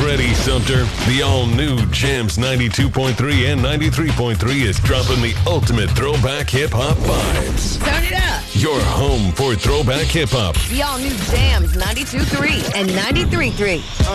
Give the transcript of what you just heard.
ready, Sumter. The all-new Jams 92.3 and 93.3 is dropping the ultimate throwback hip-hop vibes. Turn it up. Your home for throwback hip-hop. The all-new Jams 92.3 and 93.3.